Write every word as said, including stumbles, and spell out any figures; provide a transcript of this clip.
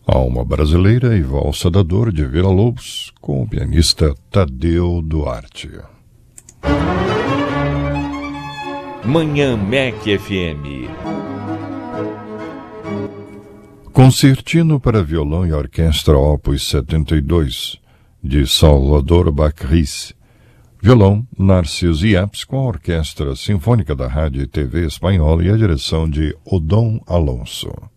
Alma Brasileira e Valsa da Dor de Villa-Lobos, com o pianista Tadeu Duarte. Manhã M E C F M. Concertino para violão e orquestra Opus setenta e dois, de Salvador Bacris. Violão, Narciso Iapes, com a Orquestra Sinfônica da Rádio e T V Espanhola e a direção de Odon Alonso.